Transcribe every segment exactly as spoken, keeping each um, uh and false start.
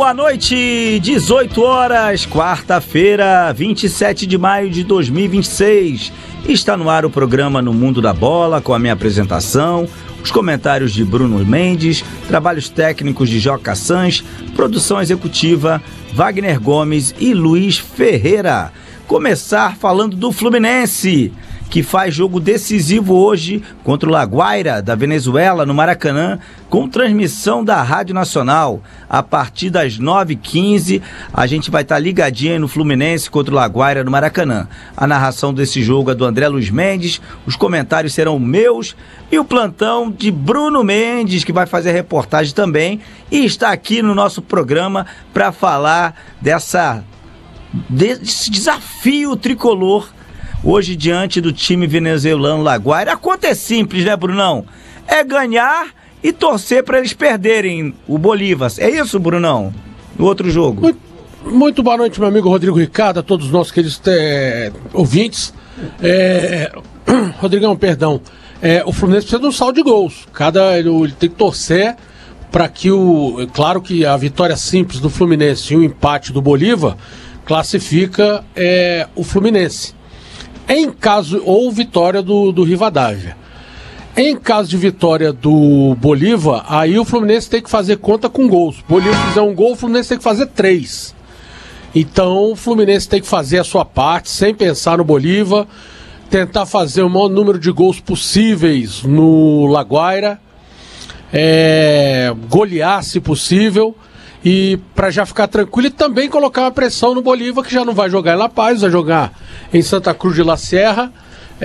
boa noite, dezoito horas, quarta-feira, vinte e sete de maio de dois mil e vinte e seis. Está no ar o programa No Mundo da Bola, com a minha apresentação, os comentários de Bruno Mendes, trabalhos técnicos de Joca Sanz, produção executiva Wagner Gomes e Luiz Ferreira. Começar falando do Fluminense, que faz jogo decisivo hoje contra o La Guaira, da Venezuela, no Maracanã, com transmissão da Rádio Nacional. A partir das nove e quinze, a gente vai estar ligadinho no Fluminense contra o La Guaira, no Maracanã. A narração desse jogo é do André Luiz Mendes, os comentários serão meus e o plantão de Bruno Mendes, que vai fazer a reportagem também, e está aqui no nosso programa para falar dessa, desse desafio tricolor hoje diante do time venezuelano La Guaira. A conta é simples, né, Brunão? É ganhar e torcer para eles perderem o Bolívar. É isso, Brunão? No outro jogo. Muito, muito boa noite, meu amigo Rodrigo Ricardo, a todos os nossos queridos é, ouvintes. É, Rodrigão, perdão. É, o Fluminense precisa de um saldo de gols. Cada, ele tem que torcer para que o... Claro que a vitória simples do Fluminense e o empate do Bolívar classifica é, o Fluminense. Em caso, ou vitória do, do Rivadavia. Em caso de vitória do Bolívar, aí o Fluminense tem que fazer conta com gols. O Bolívar fizer um gol, o Fluminense tem que fazer três. Então o Fluminense tem que fazer a sua parte, sem pensar no Bolívar, tentar fazer o maior número de gols possíveis no La Guaira, é, golear se possível, e para já ficar tranquilo, e também colocar uma pressão no Bolívar, que já não vai jogar em La Paz, vai jogar em Santa Cruz de la Sierra.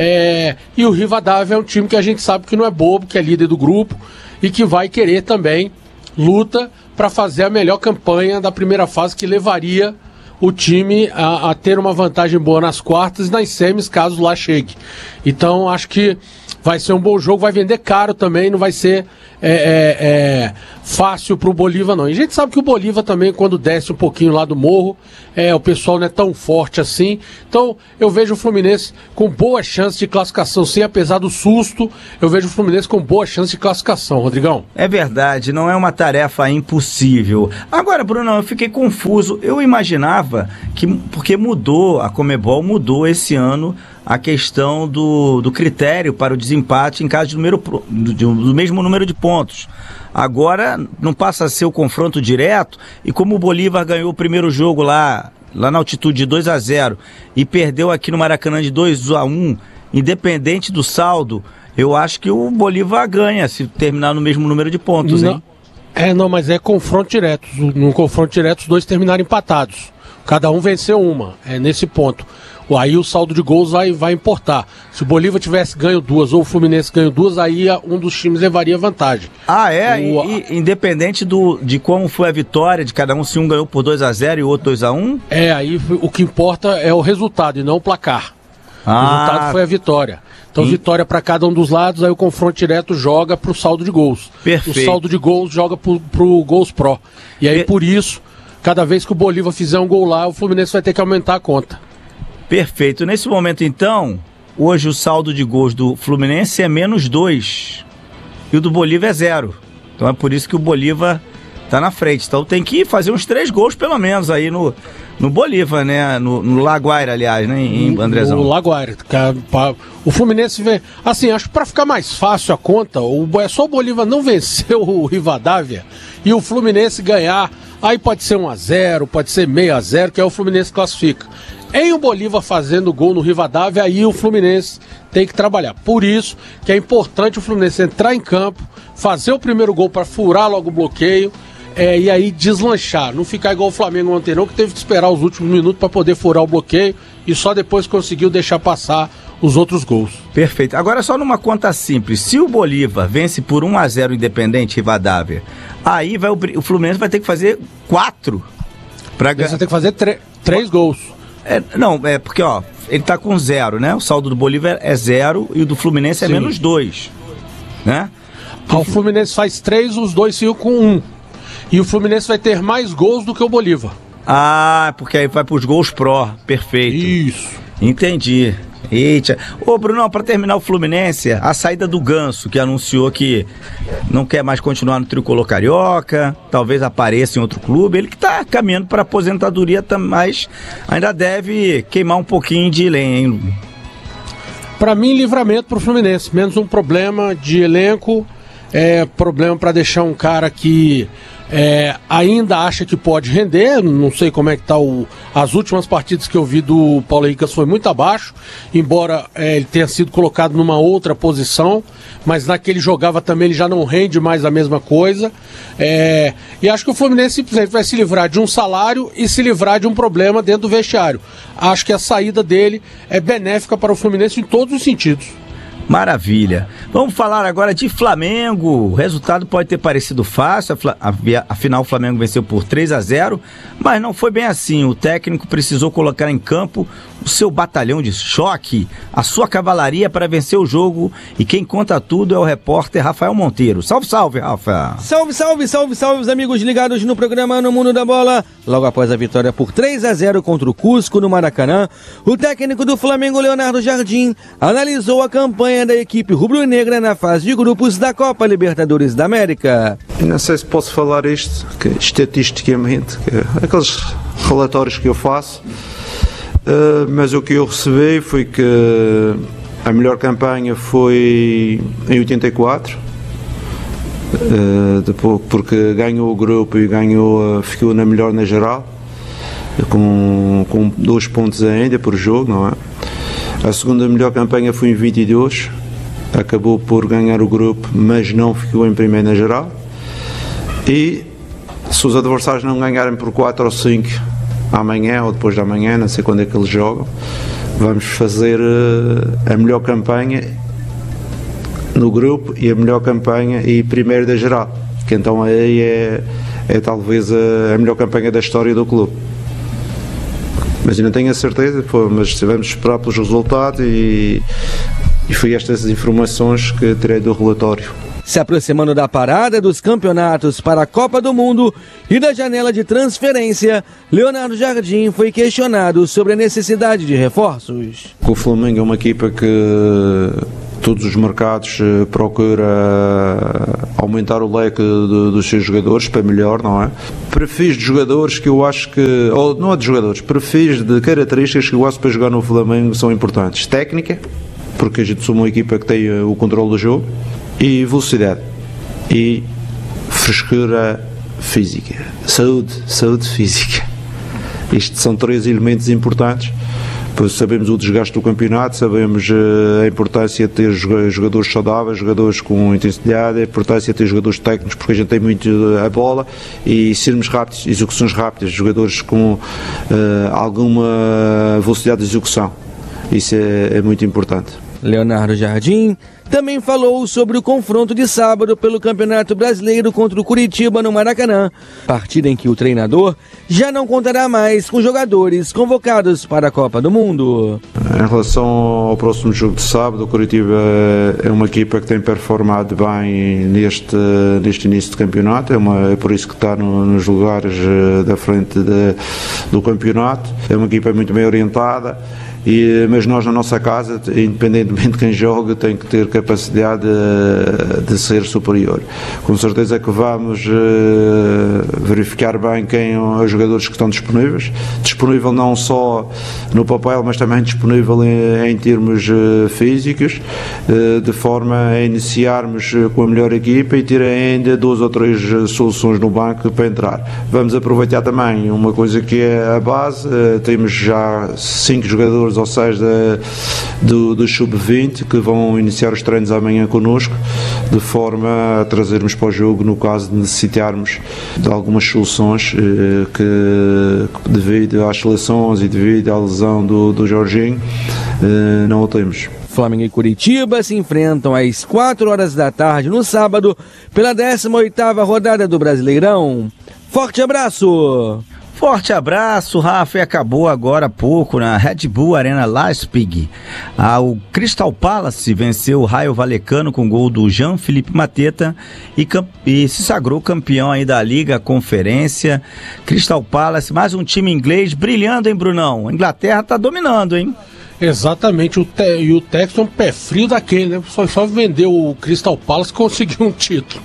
É, e o Rivadavia é um time que a gente sabe que não é bobo, que é líder do grupo e que vai querer também luta para fazer a melhor campanha da primeira fase, que levaria o time a, a ter uma vantagem boa nas quartas e nas semis, caso lá chegue. Então acho que vai ser um bom jogo, vai vender caro também, não vai ser é, é, é, fácil pro Bolívar não. E a gente sabe que o Bolívar também, quando desce um pouquinho lá do morro, é, o pessoal não é tão forte assim. Então eu vejo o Fluminense com boa chance de classificação, sim, apesar do susto, eu vejo o Fluminense com boa chance de classificação, Rodrigão. É verdade, não é uma tarefa impossível. Agora, Bruno, eu fiquei confuso, eu imaginava que, porque mudou, a Conmebol mudou esse ano a questão do, do critério para o desempate em caso de número, do, do mesmo número de pontos. Agora não passa a ser o confronto direto, e como o Bolívar ganhou o primeiro jogo lá, lá na altitude de dois a zero e perdeu aqui no Maracanã de dois a um, independente do saldo, eu acho que o Bolívar ganha se terminar no mesmo número de pontos, não, hein? É, não, mas é confronto direto. No confronto direto os dois terminaram empatados. Cada um venceu uma, é nesse ponto. Aí o saldo de gols vai, vai importar. Se o Bolívar tivesse ganho duas ou o Fluminense ganho duas, aí um dos times levaria vantagem. Ah, é? O... E, e, independente do, de como foi a vitória de cada um, se um ganhou por dois a zero e o outro dois a um? É, aí o que importa é o resultado e não o placar. Ah. O resultado foi a vitória. Então e... vitória para cada um dos lados, aí o confronto direto joga pro saldo de gols. Perfeito. O saldo de gols joga pro, pro Gols Pro. E aí, por isso, cada vez que o Bolívar fizer um gol lá, o Fluminense vai ter que aumentar a conta. Perfeito. Nesse momento, então, hoje o saldo de gols do Fluminense é menos dois e o do Bolívar é zero. Então é por isso que o Bolívar tá na frente. Então tem que fazer uns três gols pelo menos aí no, no Bolívar, né? No, no La Guaira, aliás, né? Em Andrezão. No La Guaira. O Fluminense vem... Assim, acho que pra ficar mais fácil a conta, o, é só o Bolívar não vencer o Rivadavia e o Fluminense ganhar. Aí pode ser um a zero, pode ser meio a zero, que aí o Fluminense classifica. Em o Bolívar fazendo gol no Rivadavia, aí o Fluminense tem que trabalhar. Por isso que é importante o Fluminense entrar em campo, fazer o primeiro gol para furar logo o bloqueio é, e aí deslanchar. Não ficar igual o Flamengo ontem não, que teve que esperar os últimos minutos para poder furar o bloqueio e só depois conseguiu deixar passar os outros gols. Perfeito. Agora só numa conta simples, se o Bolívar vence por um a zero Independente Rivadavia, aí vai o, o Fluminense vai ter que fazer quatro para ganhar. Você tem que fazer três gols. É, não, é porque, ó, ele tá com zero, né? O saldo do Bolívar é zero e o do Fluminense é Sim. menos dois, né? Ah, o Fluminense faz três, os dois ficam com um. E o Fluminense vai ter mais gols do que o Bolívar. Ah, porque aí vai pros gols pró, perfeito. Isso. Entendi. Eita. Ô, Brunão, pra terminar o Fluminense, a saída do Ganso, que anunciou que não quer mais continuar no Tricolor Carioca, talvez apareça em outro clube, ele que tá caminhando pra aposentadoria, mas ainda deve queimar um pouquinho de lenha, hein? Pra mim, livramento pro Fluminense, menos um problema de elenco, é problema pra deixar um cara que É, ainda acha que pode render, não sei como é que tá o, as últimas partidas que eu vi do Paulo Henrique foi muito abaixo, embora é, ele tenha sido colocado numa outra posição, mas na que ele jogava também ele já não rende mais a mesma coisa, é, e acho que o Fluminense simplesmente vai se livrar de um salário e se livrar de um problema dentro do vestiário. Acho que a saída dele é benéfica para o Fluminense em todos os sentidos. Maravilha. Vamos falar agora de Flamengo. O resultado pode ter parecido fácil, afinal o Flamengo venceu por três a zero, mas não foi bem assim. O técnico precisou colocar em campo o seu batalhão de choque, a sua cavalaria para vencer o jogo, e quem conta tudo é o repórter Rafael Monteiro. Salve, salve, Rafa! Salve, salve, salve, salve, os amigos ligados no programa No Mundo da Bola. Logo após a vitória por três a zero contra o Cusco no Maracanã, o técnico do Flamengo, Leonardo Jardim, analisou a campanha da equipe rubro-negra na fase de grupos da Copa Libertadores da América. Não sei se posso falar isto, que estatisticamente, que aqueles relatórios que eu faço, uh, mas o que eu recebi foi que a melhor campanha foi em oitenta e quatro, uh, depois, porque ganhou o grupo e ganhou, uh, ficou na melhor na geral, com, com dois pontos ainda por jogo, não é? A segunda melhor campanha foi em vinte e dois, acabou por ganhar o grupo, mas não ficou em primeiro na geral. E se os adversários não ganharem por quatro ou cinco amanhã ou depois de amanhã, não sei quando é que eles jogam, vamos fazer uh, a melhor campanha no grupo e a melhor campanha e primeiro da geral, que então aí é, é talvez a, a melhor campanha da história do clube. Mas eu não tenho a certeza, pô, mas vamos esperar pelos resultados e, e foi estas informações que tirei do relatório. Se aproximando da parada dos campeonatos para a Copa do Mundo e da janela de transferência, Leonardo Jardim foi questionado sobre a necessidade de reforços. O Flamengo é uma equipa que todos os mercados procura aumentar o leque de, dos seus jogadores para melhor, não é? Perfis de jogadores que eu acho que, ou não é de jogadores, perfis de características que eu acho para jogar no Flamengo são importantes. Técnica, porque a gente somos uma equipa que tem o controle do jogo, e velocidade e frescura física, saúde, saúde física. Estes são três elementos importantes, pois sabemos o desgaste do campeonato, sabemos a importância de ter jogadores saudáveis, jogadores com intensidade, a importância de ter jogadores técnicos, porque a gente tem muito a bola, e sermos rápidos, execuções rápidas, jogadores com uh, alguma velocidade de execução. Isso é, é muito importante. Leonardo Jardim também falou sobre o confronto de sábado pelo Campeonato Brasileiro contra o Curitiba no Maracanã, partida em que o treinador já não contará mais com jogadores convocados para a Copa do Mundo. Em relação ao próximo jogo de sábado, o Curitiba é uma equipa que tem performado bem neste, neste início de campeonato, é, uma, é por isso que está no, nos lugares da frente de, do campeonato, é uma equipa muito bem orientada. E, mas nós na nossa casa, independentemente de quem joga, tem que ter capacidade de, de ser superior. Com certeza que vamos uh, verificar bem quem os jogadores que estão disponíveis, disponível não só no papel, mas também disponível em, em termos uh, físicos, uh, de forma a iniciarmos com a melhor equipa e ter ainda duas ou três soluções no banco para entrar. Vamos aproveitar também uma coisa que é a base, uh, temos já cinco jogadores ou seis da, do, do sub vinte que vão iniciar os treinos amanhã connosco, de forma a trazermos para o jogo no caso de necessitarmos de algumas soluções eh, que devido às seleções e devido à lesão do, do Jorginho eh, não o temos. Flamengo e Curitiba se enfrentam às quatro horas da tarde no sábado pela décima oitava rodada do Brasileirão. Forte abraço! Forte abraço, Rafa, e acabou agora há pouco na Red Bull Arena Leipzig. Ah, o Crystal Palace venceu o Rayo Vallecano com gol do Jean-Philippe Mateta e, e se sagrou campeão aí da Liga Conferência. Crystal Palace, mais um time inglês brilhando, hein, Brunão? A Inglaterra tá dominando, hein? Exatamente, o te, e o Texton é um pé frio daquele, né? Só, só vendeu o Crystal Palace e conseguiu um título.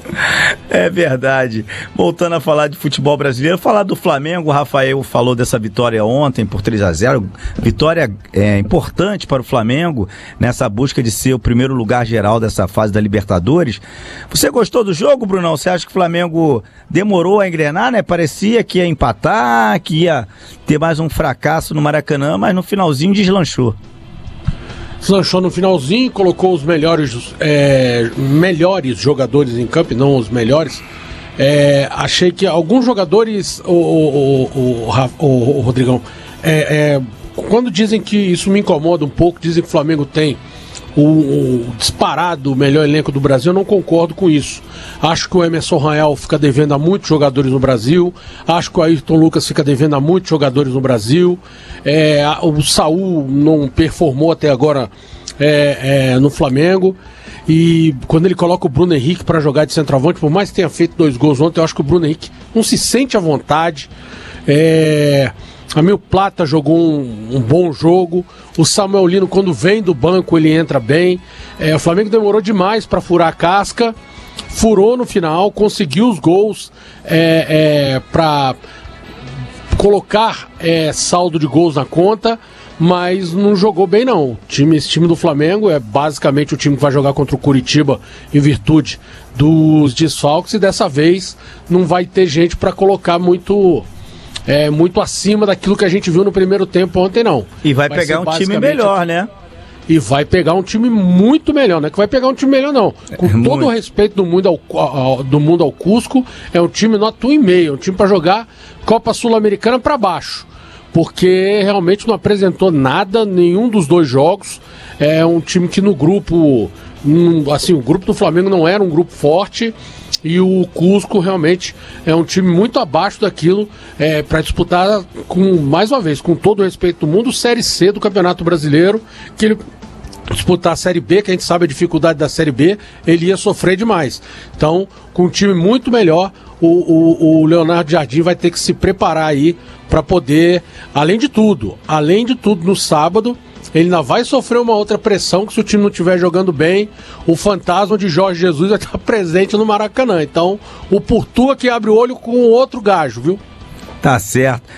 É verdade. Voltando a falar de futebol brasileiro, falar do Flamengo, o Rafael falou dessa vitória ontem por três a zero, vitória é, importante para o Flamengo nessa busca de ser o primeiro lugar geral dessa fase da Libertadores. Você gostou do jogo, Brunão? Você acha que o Flamengo demorou a engrenar, né? Parecia que ia empatar, que ia ter mais um fracasso no Maracanã, mas no finalzinho deslanchou. Deslanchou no finalzinho, colocou os melhores, é, melhores jogadores em campo, não os melhores. É, achei que alguns jogadores, o, o, o, o, o Rodrigão, é, é, quando dizem que isso me incomoda um pouco, dizem que o Flamengo tem o, o disparado melhor elenco do Brasil, eu não concordo com isso. Acho que o Emerson Royal fica devendo a muitos jogadores no Brasil, acho que o Ayrton Lucas fica devendo a muitos jogadores no Brasil, é, o Saul não performou até agora é, é, no Flamengo, e quando ele coloca o Bruno Henrique para jogar de centroavante, por mais que tenha feito dois gols ontem, eu acho que o Bruno Henrique não se sente à vontade. é... A Mil Plata jogou um, um bom jogo. O Samuel Lino, quando vem do banco, ele entra bem. É, o Flamengo demorou demais para furar a casca. Furou no final, conseguiu os gols é, é, para colocar é, saldo de gols na conta, mas não jogou bem não. O time, esse time do Flamengo é basicamente o time que vai jogar contra o Curitiba em virtude dos desfalques, e dessa vez não vai ter gente para colocar muito... É, muito acima daquilo que a gente viu no primeiro tempo ontem, não. E vai, vai pegar um time melhor, né? E vai pegar um time muito melhor, não é que vai pegar um time melhor, não. Com é, todo muito. o respeito do mundo ao, ao, do mundo ao Cusco, é um time nota um e meio, é um time para jogar Copa Sul-Americana para baixo. Porque realmente não apresentou nada, nenhum dos dois jogos. É um time que no grupo, assim, o grupo do Flamengo não era um grupo forte. E o Cusco realmente é um time muito abaixo daquilo é, para disputar, com, mais uma vez, com todo o respeito do mundo, Série C do Campeonato Brasileiro, que ele disputar a Série B, que a gente sabe a dificuldade da Série B, ele ia sofrer demais. Então, com um time muito melhor, o, o, o Leonardo Jardim vai ter que se preparar aí para poder, além de tudo, além de tudo, no sábado, ele ainda vai sofrer uma outra pressão, que se o time não estiver jogando bem, o fantasma de Jorge Jesus vai estar presente no Maracanã. Então, o Portua que abre o olho com outro gajo, viu? Tá certo.